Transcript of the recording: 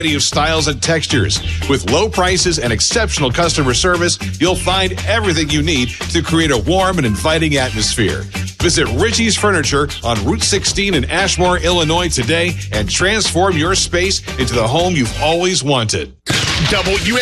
of styles and textures. With low prices and exceptional customer service, you'll find everything you need to create a warm and inviting atmosphere. Visit Richie's Furniture on Route 16 in Ashmore, Illinois today and transform your space into the home you've always wanted.